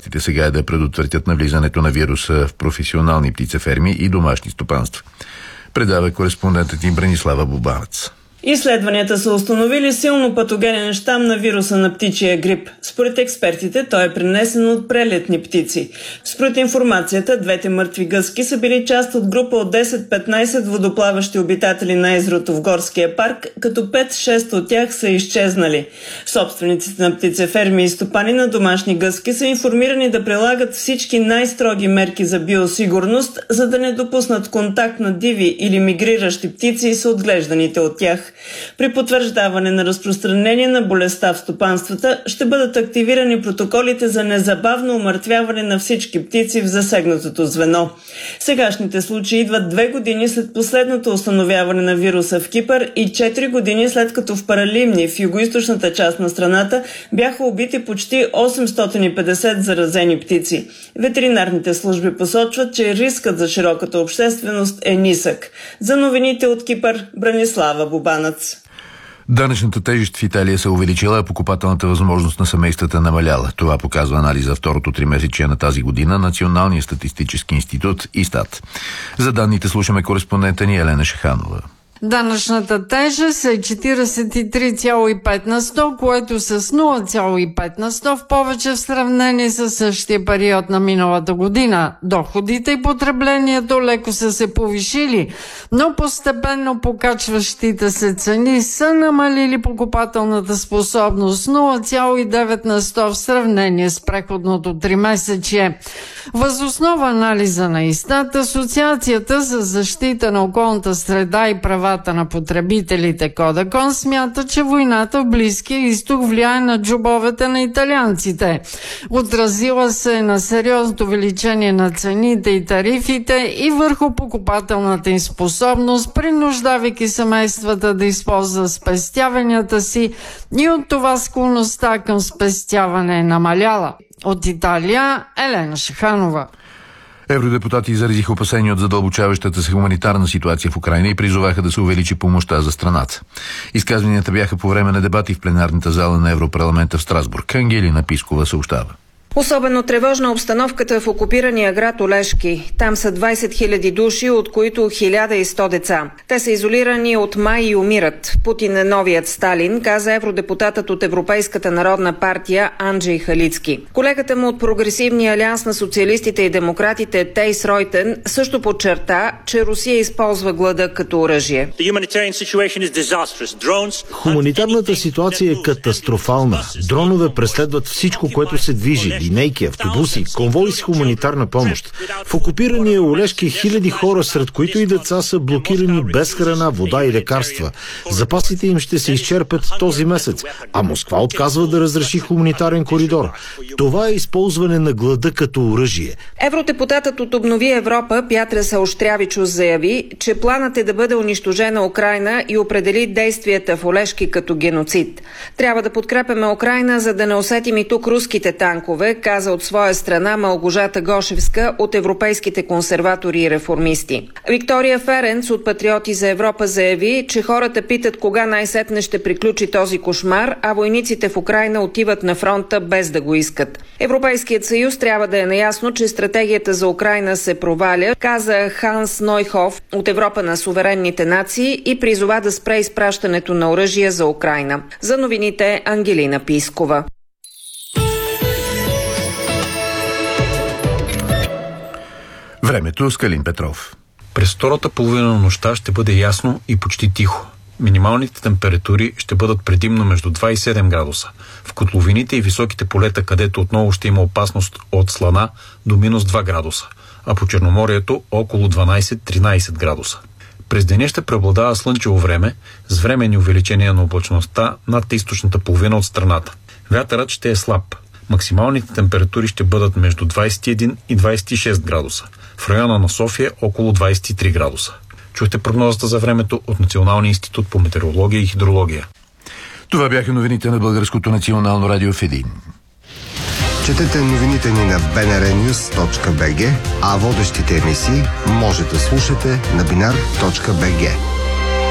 властите сега е да предотвратят навлизането на вируса в професионални птицеферми и домашни стопанства. Предава кореспондентът ни Бранислава Бубанец. Изследванията са установили силно патогенен щам на вируса на птичия грип. Според експертите, той е пренесен от прелетни птици. Според информацията, двете мъртви гъски са били част от група от 10-15 водоплаващи обитатели на езерото в горския парк, като 5-6 от тях са изчезнали. Собствениците на птицеферми и стопани на домашни гъски са информирани да прилагат всички най-строги мерки за биосигурност, за да не допуснат контакт на диви или мигриращи птици с отглежданите от тях. При потвърждаване на разпространение на болестта в стопанствата ще бъдат активирани протоколите за незабавно умъртвяване на всички птици в засегнатото звено. Сегашните случаи идват 2 години след последното установяване на вируса в Кипър и 4 години след като в Паралимни, в югоизточната част на страната, бяха убити почти 850 заразени птици. Ветеринарните служби посочват, че рискът за широката общественост е нисък. За новините от Кипър, Бранислава Бубанец. Данъчната тежест в Италия се увеличила, а покупателната възможност на семействата намаляла. Това показва анализ за второто тримесечие на тази година Националния статистически институт ИСТАТ. За данните слушаме кореспондента ни Елена Шаханова. Данъчната тежест е 43,5 на 100, което с 0,5 на 100 в повече в сравнение с същия период на миналата година. Доходите и потреблението леко са се повишили, но постепенно покачващите се цени са намалили покупателната способност 0,9 на 100 в сравнение с преходното тримесечие. Въз основа анализа на ИСТАТ, Асоциацията за защита на околната среда и правата на потребителите Кодакон смята, че войната в Близкия изток влияе на джобовете на италианците. Отразила се на сериозното увеличение на цените и тарифите и върху покупателната им способност, принуждавайки семействата да използват спестяванията си, и от това склонността към спестяване е намаляла. От Италия, Елена Шаханова. Евродепутати изразиха опасения от задълбочаващата се хуманитарна ситуация в Украйна и призоваха да се увеличи помощта за страната. Изказванията бяха по време на дебати в пленарната зала на Европарламента в Страсбург. Ангелина Пискова съобщава. Особено тревожна обстановката в окупирания град Олешки. Там са 20 000 души, от които 1100 деца. Те са изолирани от май и умират. Путин е новият Сталин, каза евродепутатът от Европейската народна партия Анджей Халицки. Колегата му от Прогресивния алианс на социалистите и демократите Тейс Ройтен също подчерта, че Русия използва глада като оръжие. Хуманитарната ситуация е катастрофална. Дронове преследват всичко, което се движи. Линейки, автобуси, конвои с хуманитарна помощ. В окупирания Олешки хиляди хора, сред които и деца, са блокирани без храна, вода и лекарства. Запасите им ще се изчерпят този месец, а Москва отказва да разреши хуманитарен коридор. Това е използване на глада като оръжие. Евродепутатът от Обнови Европа Пятра Ауштрявичус заяви, че планът е да бъде унищожена Украйна и определи действията в Олешки като геноцид. Трябва да подкрепяме Украйна, за да не усетим и тук руските танкове, каза от своя страна Малгожата Гошевска от европейските консерватори и реформисти. Виктория Ференц от Патриоти за Европа заяви, че хората питат кога най-сетне ще приключи този кошмар, а войниците в Украйна отиват на фронта без да го искат. Европейският съюз трябва да е наясно, че стратегията за Украйна се проваля, каза Ханс Нойхов от Европа на суверенните нации и призова да спре изпращането на оръжие за Украйна. За новините Ангелина Пискова. Времето с Калин Петров. През втората половина на нощта ще бъде ясно и почти тихо. Минималните температури ще бъдат предимно между 2 и 7 градуса. В котловините и високите полета, където отново ще има опасност от слана, до минус 2 градуса, а по Черноморието около 12-13 градуса. През деня ще преобладава слънчево време с временни увеличения на облачността над източната половина от страната. Вятърът ще е слаб. Максималните температури ще бъдат между 21 и 26 градуса. В района на София около 23 градуса. Чухте прогнозата за времето от Националния институт по метеорология и хидрология. Това бяха новините на Българското национално радио в един. Четете новините ни на bnrnews.bg, а водещите емисии може да слушате на binar.bg.